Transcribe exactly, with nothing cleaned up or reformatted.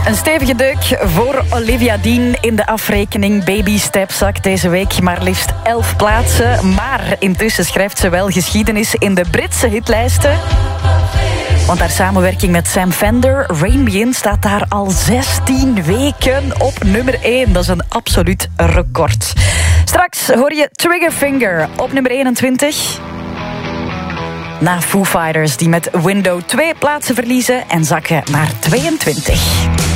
Een stevige deuk voor Olivia Dean in de afrekening. Baby Step zakt deze week maar liefst elf plaatsen. Maar intussen schrijft ze wel geschiedenis in de Britse hitlijsten. Want haar samenwerking met Sam Fender, Rain Me In, staat daar al zestien weken op nummer één. Dat is een absoluut record. Straks hoor je Triggerfinger op nummer eenentwintig. Na Foo Fighters, die met Window twee plaatsen verliezen en zakken naar tweeëntwintig.